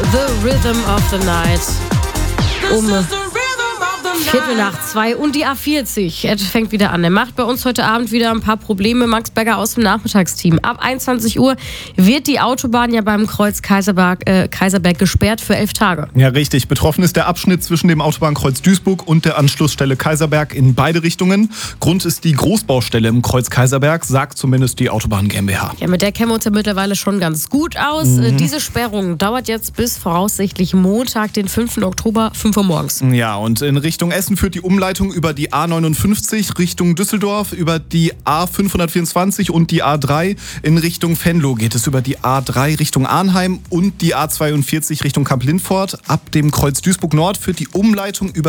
The Rhythm of the Night. Um 1:45 und die A40. Es fängt wieder an. Er macht bei uns heute Abend wieder ein paar Probleme. Max Becker aus dem Nachmittagsteam. Ab 21 Uhr wird die Autobahn ja beim Kreuz Kaiserberg gesperrt für 11 Tage. Ja, richtig. Betroffen ist der Abschnitt zwischen dem Autobahnkreuz Duisburg und der Anschlussstelle Kaiserberg in beide Richtungen. Grund ist die Großbaustelle im Kreuz Kaiserberg, sagt zumindest die Autobahn GmbH. Ja, mit der kennen wir uns ja mittlerweile schon ganz gut aus. Diese Sperrung dauert jetzt bis voraussichtlich Montag, den 5. Oktober, 5 Uhr morgens. Ja, und in Richtung Essen führt die Umleitung über die A59 Richtung Düsseldorf, über die A524 und die A3. In Richtung Venlo geht es über die A3 Richtung Arnheim und die A42 Richtung Kamp-Lintfort. Ab dem Kreuz Duisburg Nord führt die Umleitung über